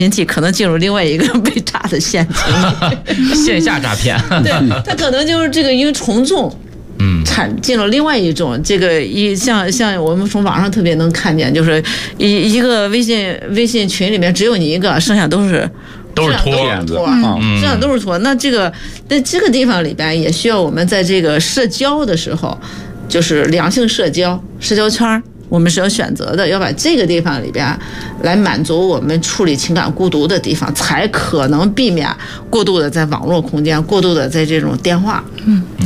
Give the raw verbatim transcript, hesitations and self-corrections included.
群体可能进入另外一个被诈的陷阱， 线下诈骗。 对，他可能就是这个因为从众。 嗯， 产进了另外一种这个一像像我们从网上特别能看见，就是一一个微信微信群里面只有你一个，剩下都是都是托骗子， 嗯，剩下都是托。那这个在这个地方里边也需要我们在这个社交的时候，就是良性社交社交圈。我们是要选择的，要把这个地方里边来满足我们处理情感孤独的地方，才可能避免过度的在网络空间，过度的在这种电话。嗯。